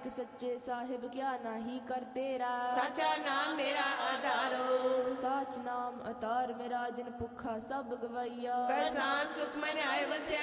ਨਾਨਕ ਸੱਚੇ ਸਾਹਿਬ ਕਿਆ ਨਾਹੀ ਕਰ ਤੇਰਾ। ਸਾਚਾ ਨਾਮ ਮੇਰਾ ਆਧਾਰੋ, ਸਾਚ ਨਾਮ ਅਤਾਰ ਮੇਰਾ, ਜਿਨ ਭੁੱਖਾ ਸਭ ਗਵਈਆ। ਕਰ ਸਾਂਝ ਸੁਖ ਮਨ ਆਏ ਵਸਿਆ,